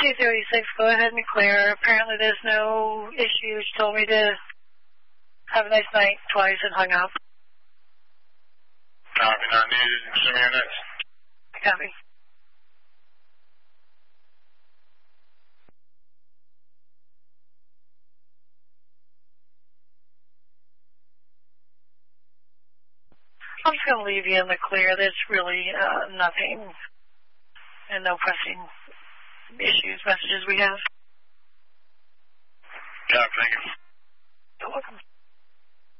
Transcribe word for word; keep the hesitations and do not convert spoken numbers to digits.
two thirty-six, go ahead and clear. Apparently there's no issues. She told me to have a nice night twice and hung up. Copy, not needed. Send me your next. Copy. I'm just going to leave you in the clear. There's really uh, nothing and no pressing issues, messages we have. Yeah, thank you. You're welcome.